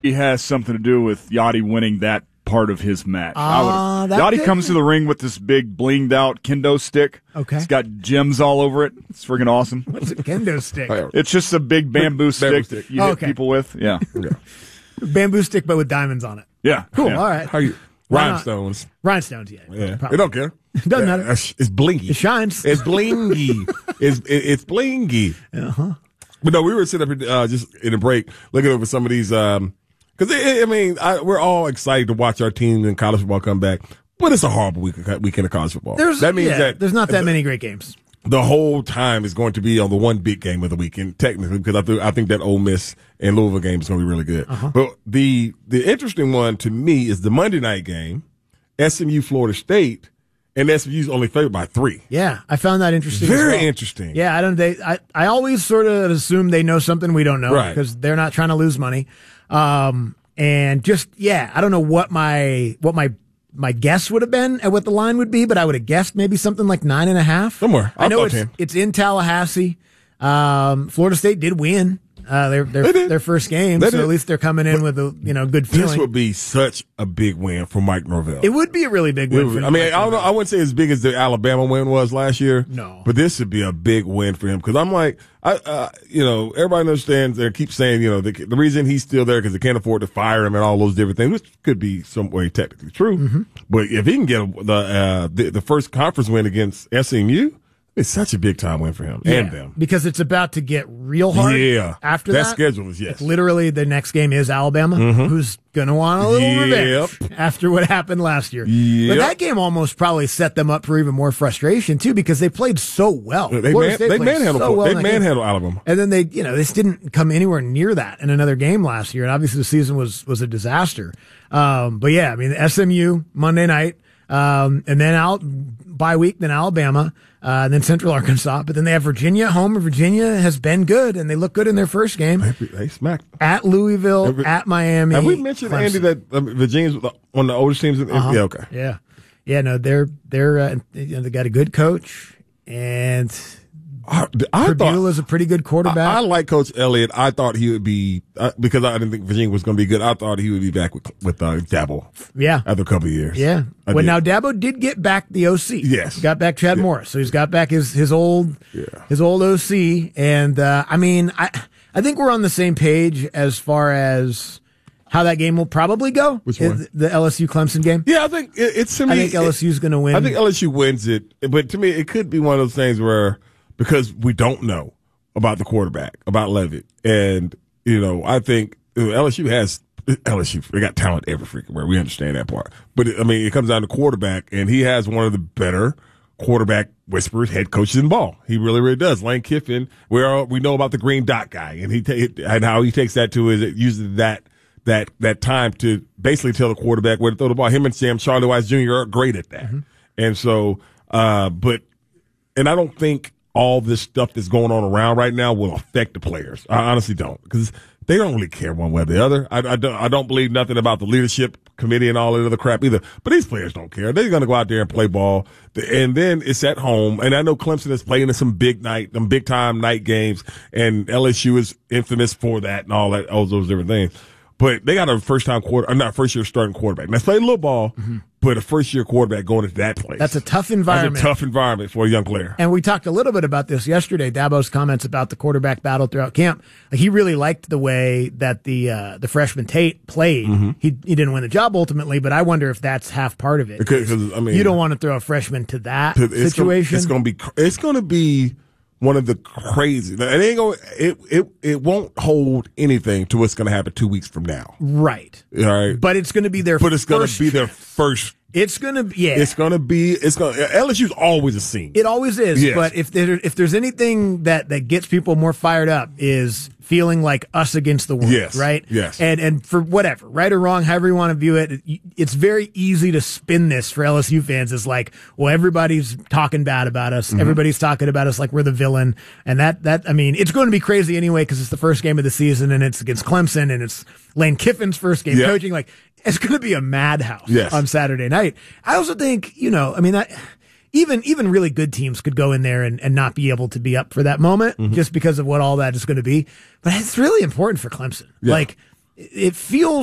He has something to do with Yachty winning that part of his match. Yachty comes to the ring with this big blinged out kendo stick. Okay. It's got gems all over it. It's friggin' awesome. What's a kendo stick? It's just a big bamboo stick that you hit people with. Yeah. Bamboo stick, but with diamonds on it. Yeah. Cool. Yeah. All right. How you? Rhinestones. Rhinestones, Yeah. Probably. It don't care. It doesn't matter. It's blingy. It shines. It's blingy. it's blingy. Uh-huh. But no, we were sitting up here just in a break looking over some of these because we're all excited to watch our team in college football come back, but it's a horrible weekend of college football. That means there's not that many great games. The whole time is going to be on the one big game of the weekend, technically, because I think that Ole Miss and Louisville game is going to be really good. Uh-huh. But the interesting one to me is the Monday night game, SMU Florida State, and SMU's only favored by 3. Yeah, I found that interesting. Very interesting. Yeah, I always sort of assume they know something we don't know, right? Because they're not trying to lose money. And just I don't know what my guess would have been at what the line would be, but I would have guessed maybe something like 9.5. Somewhere. I know it's in Tallahassee. Florida State did win their first game, so at least they're coming in with a good feeling. This would be such a big win for Mike Norvell. It would be a really big win. I don't know. I wouldn't say as big as the Alabama win was last year. No, but this would be a big win for him because I'm like, everybody understands and keeps saying, the reason he's still there because they can't afford to fire him and all those different things, which could be some way technically true. Mm-hmm. But if he can get the first conference win against SMU. It's such a big time win for him and them. Because it's about to get real hard after that. That schedule is, yes. Literally, the next game is Alabama, who's going to want a little revenge after what happened last year. But that game almost probably set them up for even more frustration, too, because they played so well. They manhandled Alabama. And then they just didn't come anywhere near that in another game last year. And obviously, the season was a disaster. SMU, Monday night, and then bye week, then Alabama. Then Central Arkansas, but then they have Virginia at home, and Virginia has been good, and they look good in their first game. They smacked. At Louisville, at Miami. Have we mentioned, Clemson. Andy, that Virginia's one of the oldest teams? Yeah, okay. Yeah, no, they got a good coach, and Purdue is a pretty good quarterback. I like Coach Elliott. I thought he would be, because I didn't think Virginia was going to be good, I thought he would be back with Dabo. Yeah. After a couple of years. Yeah. Now Dabo did get back the OC. Yes. He got back Chad Morris. So he's got back his old OC. And, I think we're on the same page as far as how that game will probably go. Which one? The LSU Clemson game. Yeah, I think it's to me. I think LSU's going to win. I think LSU wins it. But to me, it could be one of those things where, because we don't know about the quarterback, about Levitt. And, I think LSU, they got talent every freaking where. We understand that part. But, it comes down to quarterback, and he has one of the better quarterback whisperers, head coaches in ball. He really, really does. Lane Kiffin, we know about the green dot guy, and how he takes that to uses that time to basically tell the quarterback where to throw the ball. Him and Sam Charlie Wise Jr. are great at that. Mm-hmm. And so, and I don't think all this stuff that's going on around right now will affect the players. I honestly don't, because they don't really care one way or the other. I don't believe nothing about the leadership committee and all that other crap either. But these players don't care. They're going to go out there and play ball. And then it's at home. And I know Clemson is playing in some big time night games, and LSU is infamous for that and all those different things. But they got a first year starting quarterback. Now, play a little ball, but a first year quarterback going into that place. That's a tough environment. That's a tough environment for a young player. And we talked a little bit about this yesterday, Dabo's comments about the quarterback battle throughout camp. He really liked the way that the freshman Tate played. Mm-hmm. He didn't win the job ultimately, but I wonder if that's half part of it. Because you don't want to throw a freshman to that situation. It's going to be one of the crazy. It won't hold anything to what's going to happen 2 weeks from now. Right. All right. But it's going to be their. But it's going to be their first. It's going to be. Yeah. LSU's always a scene. It always is. Yes. But if there's anything that gets people more fired up is feeling like us against the world. Yes. Right. Yes. And for whatever, right or wrong, however you want to view it, it's very easy to spin this for LSU fans as like, well, everybody's talking bad about us. Mm-hmm. Everybody's talking about us like we're the villain. And it's going to be crazy anyway because it's the first game of the season and it's against Clemson and it's Lane Kiffin's first game coaching. Like, it's going to be a madhouse on Saturday night. I also think, that even really good teams could go in there and not be able to be up for that moment just because of what all that is going to be. But it's really important for Clemson. Yeah. Like, it feels